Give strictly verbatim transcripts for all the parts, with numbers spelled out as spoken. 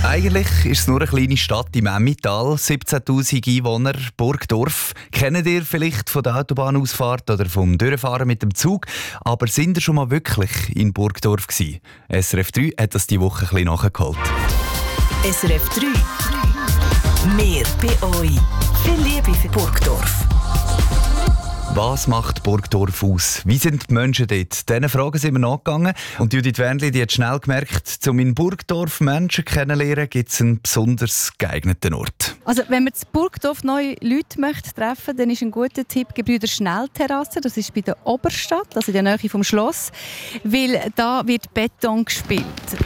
Eigentlich ist es nur eine kleine Stadt im Emmental, siebzehntausend Einwohner, Burgdorf. Kennt ihr vielleicht von der Autobahnausfahrt oder vom Durchfahren mit dem Zug? Aber sind ihr schon mal wirklich in Burgdorf gewesen? S R F drei hat das diese Woche ein bisschen nachgeholt. S R F drei. Mehr bei euch. Viel Liebe für Burgdorf. Was macht Burgdorf aus? Wie sind die Menschen dort? Diesen Fragen sind wir nachgegangen. Und Judith Wernli, die hat schnell gemerkt, um in Burgdorf Menschen kennenzulernen, gibt es einen besonders geeigneten Ort. Also, wenn man in Burgdorf neue Leute möchte treffen, dann ist ein guter Tipp Gebrüder Schnellterrasse. Das ist bei der Oberstadt, also in der Nähe vom Schloss, weil da wird Beton gespielt.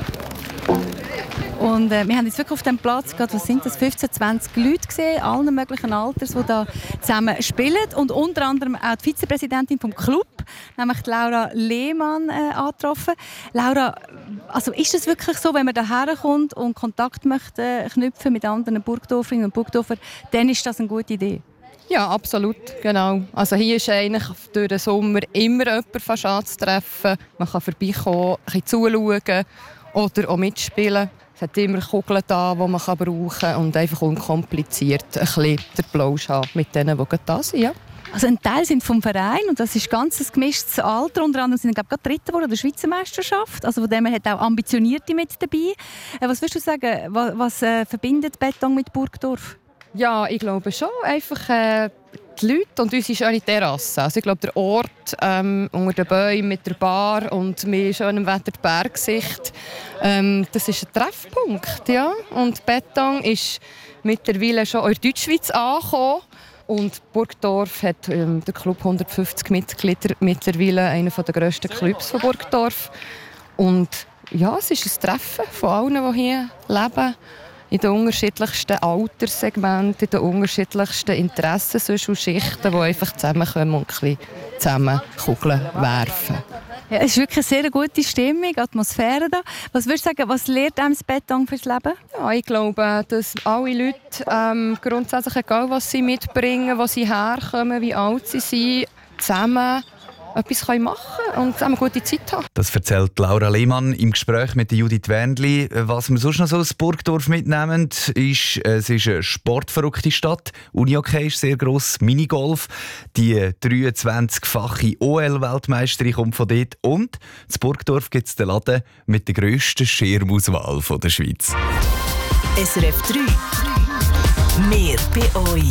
Und äh, wir haben jetzt wirklich auf dem Platz, gerade, was sind das, fünfzehn, zwanzig Leute gesehen, allen möglichen Alters, die da zusammen spielen. Und unter anderem auch die Vizepräsidentin vom Club, nämlich Laura Lehmann, äh, angetroffen. Laura, also ist es wirklich so, wenn man hierher kommt und Kontakt möchte knüpfen mit anderen Burgdorferinnen und Burgdorfer, dann ist das eine gute Idee? Ja, absolut, genau. Also hier ist eigentlich durch den Sommer immer jemand fast anzutreffen. Man kann vorbeikommen, ein bisschen zuschauen oder auch mitspielen. Es hat immer Kugeln da, die man brauchen kann und einfach unkompliziert ein bisschen den Plausch haben mit denen, die da sind. Ja. Also ein Teil sind vom Verein und das ist ganz ein gemischtes Alter. Unter anderem sind glaube ich, gerade Dritte geworden der Schweizer Meisterschaft. Also von dem her hat auch Ambitionierte mit dabei. Was würdest du sagen, was, was äh, verbindet Beton mit Burgdorf? Ja, ich glaube schon. Einfach äh, die Leute und unsere schöne Terrasse. Also ich glaube, der Ort ähm, unter den Bäumen mit der Bar und mit schönem Wetter die Bergsicht, ähm, das ist ein Treffpunkt. Ja? Und Beton ist mittlerweile schon in der Deutschschweiz angekommen. Und Burgdorf hat ähm, der Club hundertfünfzig Mitglieder, mittlerweile einer der grössten Clubs von Burgdorf. Und ja, es ist ein Treffen von allen, die hier leben. In den unterschiedlichsten Alterssegmenten, in den unterschiedlichsten Interessen und Schichten, die einfach zusammenkommen und ein bisschen zusammen Kugeln werfen. Ja, es ist wirklich eine sehr gute Stimmung, Atmosphäre da. Was würdest du sagen, was lehrt einem das Beton fürs Leben? Ja, ich glaube, dass alle Leute ähm, grundsätzlich, egal was sie mitbringen, wo sie herkommen, wie alt sie sind, zusammen etwas machen können und zusammen eine gute Zeit haben. Das erzählt Laura Lehmann im Gespräch mit Judith Wernli. Was wir sonst noch so aus Burgdorf mitnehmen, ist, es ist eine sportverrückte Stadt. Unihockey ist sehr gross, Minigolf. Die dreiundzwanzigfache O L-Weltmeisterin kommt von dort. Und in Burgdorf gibt es den Laden mit der grössten Schirmauswahl der Schweiz. S R F drei. Mehr bei euch.